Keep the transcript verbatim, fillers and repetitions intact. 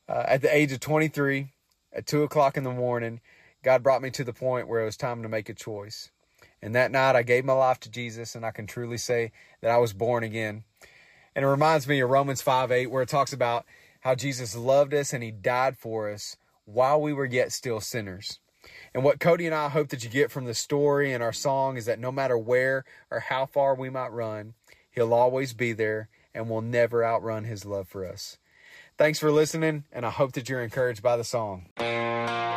Uh, at the age of twenty-three, at two o'clock in the morning, God brought me to the point where it was time to make a choice. And that night I gave my life to Jesus, and I can truly say that I was born again. And it reminds me of Romans five eight, where it talks about how Jesus loved us and he died for us while we were yet still sinners. And what Cody and I hope that you get from the story and our song is that no matter where or how far we might run, he'll always be there and will never outrun his love for us. Thanks for listening, and I hope that you're encouraged by the song.